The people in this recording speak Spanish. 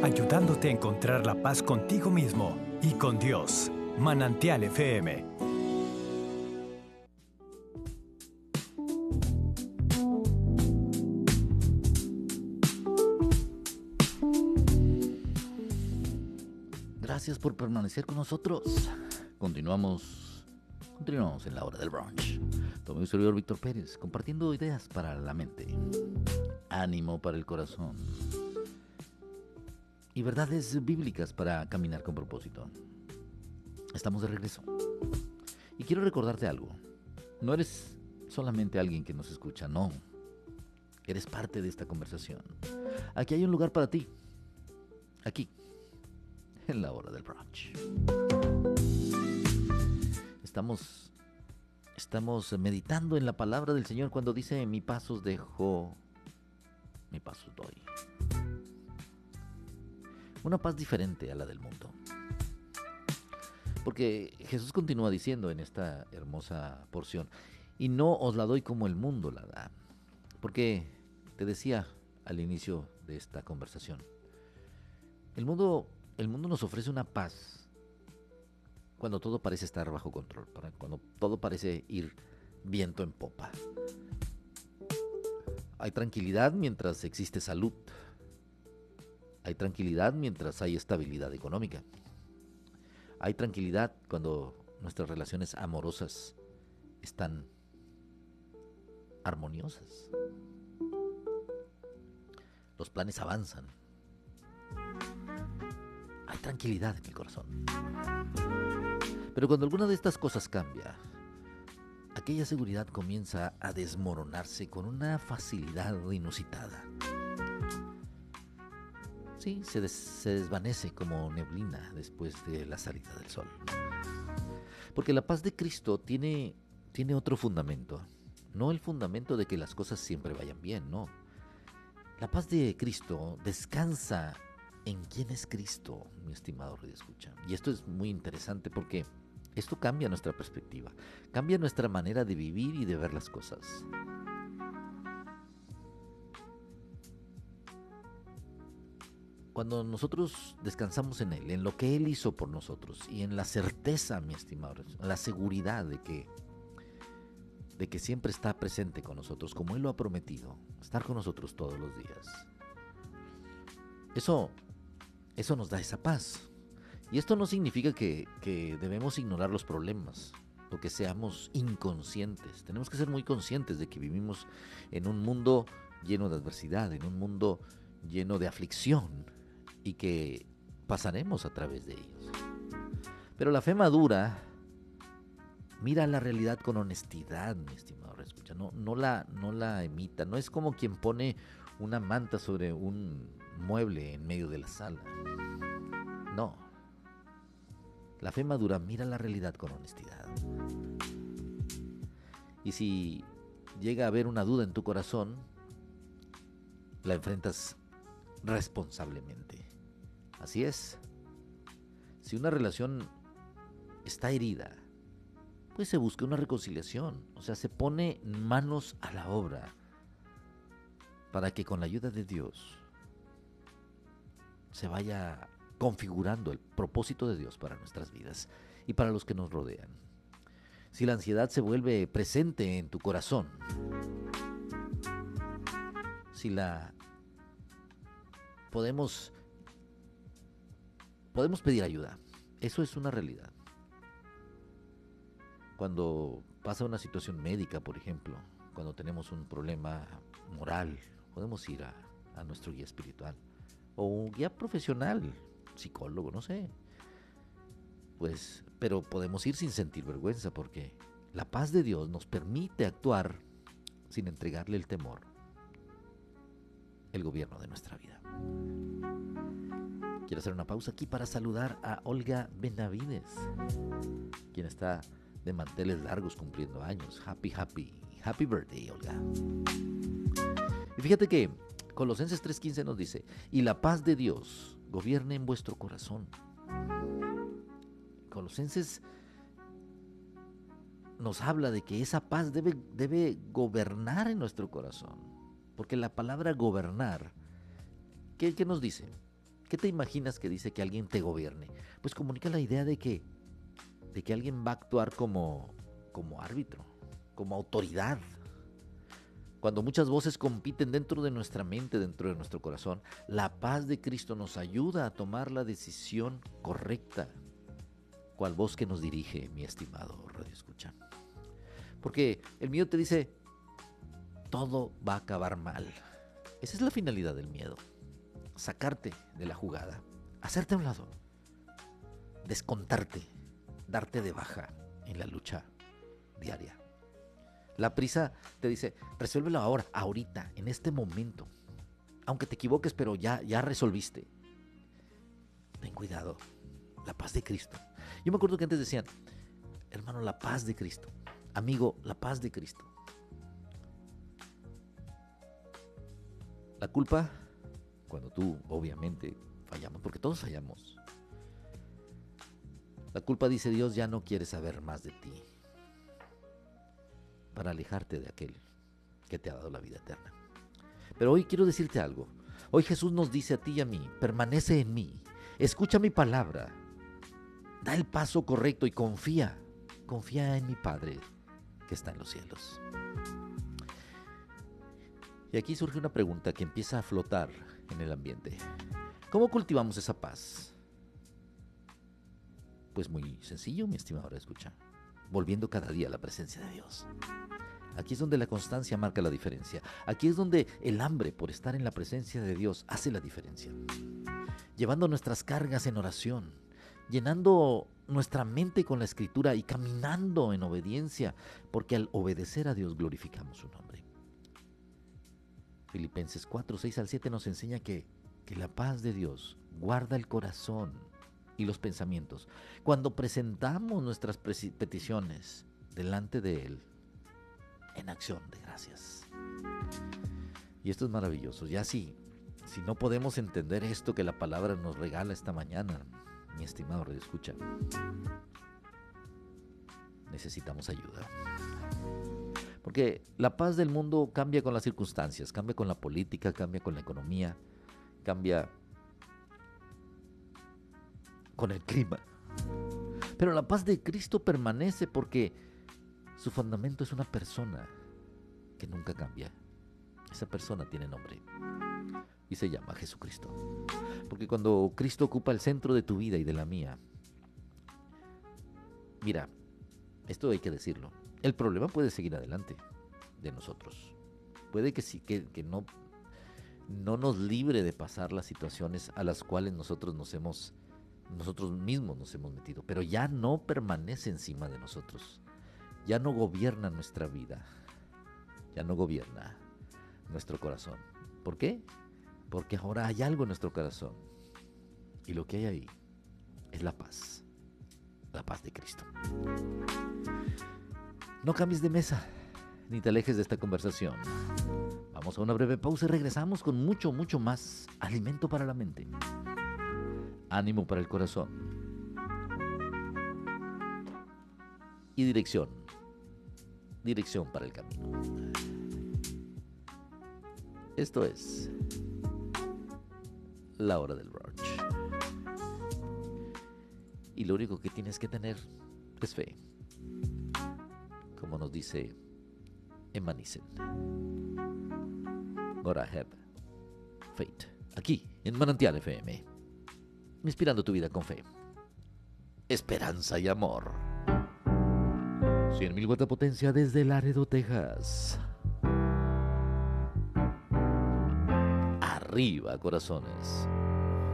ayudándote a encontrar la paz contigo mismo y con Dios. Manantial FM. Gracias por permanecer con nosotros. Continuamos en la hora del brunch. Todo mi servidor Víctor Pérez, compartiendo ideas para la mente, ánimo para el corazón y verdades bíblicas para caminar con propósito. Estamos de regreso. Y quiero recordarte algo. No eres solamente alguien que nos escucha, no. Eres parte de esta conversación. Aquí hay un lugar para ti. Aquí, en la hora del brunch. Estamos meditando en la palabra del Señor cuando dice: mi paz os dejo, mi paz os doy. Una paz diferente a la del mundo. Porque Jesús continúa diciendo en esta hermosa porción: y no os la doy como el mundo la da. Porque te decía al inicio de esta conversación, el mundo nos ofrece una paz cuando todo parece estar bajo control, cuando todo parece ir viento en popa. Hay tranquilidad mientras existe salud. Hay tranquilidad mientras hay estabilidad económica. Hay tranquilidad cuando nuestras relaciones amorosas están armoniosas. Los planes avanzan. Hay tranquilidad en el corazón. Pero cuando alguna de estas cosas cambia, aquella seguridad comienza a desmoronarse con una facilidad inusitada. Sí, se desvanece como neblina después de la salida del sol. Porque la paz de Cristo tiene otro fundamento. No el fundamento de que las cosas siempre vayan bien, no. La paz de Cristo descansa en quién es Cristo, mi estimado radioescucha. Y esto es muy interesante porque esto cambia nuestra perspectiva, cambia nuestra manera de vivir y de ver las cosas. Cuando nosotros descansamos en Él, en lo que Él hizo por nosotros y en la certeza, mi estimado, la seguridad de que siempre está presente con nosotros, como Él lo ha prometido, estar con nosotros todos los días. Eso nos da esa paz. Y esto no significa que debemos ignorar los problemas o que seamos inconscientes. Tenemos que ser muy conscientes de que vivimos en un mundo lleno de adversidad, en un mundo lleno de aflicción y que pasaremos a través de ellos. Pero la fe madura mira la realidad con honestidad, mi estimado escucha. No la imita. No es como quien pone una manta sobre un mueble en medio de la sala. No. La fe madura mira la realidad con honestidad. Y si llega a haber una duda en tu corazón, la enfrentas responsablemente. Así es. Si una relación está herida, pues se busca una reconciliación. O sea, se pone manos a la obra para que con la ayuda de Dios se vaya configurando el propósito de Dios para nuestras vidas y para los que nos rodean. Si la ansiedad se vuelve presente en tu corazón, si la podemos pedir ayuda. Eso es una realidad. Cuando pasa una situación médica, por ejemplo, cuando tenemos un problema moral, podemos ir a nuestro guía espiritual o un guía profesional, psicólogo, no sé. Pues, pero podemos ir sin sentir vergüenza porque la paz de Dios nos permite actuar sin entregarle el temor, el gobierno de nuestra vida. Quiero hacer una pausa aquí para saludar a Olga Benavides, quien está de manteles largos cumpliendo años. Happy birthday, Olga. Y fíjate que Colosenses 3:15 nos dice: y la paz de Dios gobierne en vuestro corazón. Colosenses nos habla de que esa paz debe gobernar en nuestro corazón. Porque la palabra gobernar, ¿qué nos dice? ¿Qué te imaginas que dice que alguien te gobierne? Pues comunica la idea de que alguien va a actuar como árbitro, como autoridad. Cuando muchas voces compiten dentro de nuestra mente, dentro de nuestro corazón, la paz de Cristo nos ayuda a tomar la decisión correcta. ¿Cuál voz que nos dirige, mi estimado Radio Escucha? Porque el miedo te dice, todo va a acabar mal. Esa es la finalidad del miedo. Sacarte de la jugada, hacerte a un lado, descontarte, darte de baja en la lucha diaria. La prisa te dice, resuélvelo ahora, ahorita, en este momento. Aunque te equivoques, pero ya resolviste. Ten cuidado, la paz de Cristo. Yo me acuerdo que antes decían, hermano, la paz de Cristo. Amigo, la paz de Cristo. La culpa, cuando tú, obviamente, fallamos, porque todos fallamos. La culpa, dice Dios, ya no quiere saber más de ti, para alejarte de aquel que te ha dado la vida eterna. Pero hoy quiero decirte algo. Hoy Jesús nos dice a ti y a mí, permanece en mí, escucha mi palabra, da el paso correcto y confía en mi Padre que está en los cielos. Y aquí surge una pregunta que empieza a flotar en el ambiente. ¿Cómo cultivamos esa paz? Pues muy sencillo, mi estimado escucha. Volviendo cada día a la presencia de Dios. Aquí es donde la constancia marca la diferencia. Aquí es donde el hambre por estar en la presencia de Dios hace la diferencia. Llevando nuestras cargas en oración, llenando nuestra mente con la Escritura y caminando en obediencia, porque al obedecer a Dios glorificamos su nombre. Filipenses 4, 6 al 7 nos enseña que la paz de Dios guarda el corazón y los pensamientos cuando presentamos nuestras peticiones delante de Él en acción de gracias. Y esto es maravilloso. Ya si no podemos entender esto que la palabra nos regala esta mañana, mi estimado Radio Escucha, necesitamos ayuda. Porque la paz del mundo cambia con las circunstancias, cambia con la política, cambia con la economía, cambia con el clima. Pero la paz de Cristo permanece porque su fundamento es una persona que nunca cambia. Esa persona tiene nombre y se llama Jesucristo. Porque cuando Cristo ocupa el centro de tu vida y de la mía, mira, esto hay que decirlo, el problema puede seguir adelante de nosotros. Puede que sí, que no nos libre de pasar las situaciones a las cuales nosotros mismos nos hemos metido, pero ya no permanece encima de nosotros. Ya no gobierna nuestra vida, ya no gobierna nuestro corazón. ¿Por qué? Porque ahora hay algo en nuestro corazón y lo que hay ahí es la paz de Cristo. No cambies de mesa ni te alejes de esta conversación. Vamos a una breve pausa y regresamos con mucho, mucho más alimento para la mente, ánimo para el corazón y dirección para el camino. Esto es La Hora del Brunch. Y lo único que tienes que tener es fe, como nos dice Emma Nissen. Gotta have faith. Aquí en Manantial FM, inspirando tu vida con fe, esperanza y amor. 100,000 watts de potencia desde Laredo, Texas. Arriba, corazones.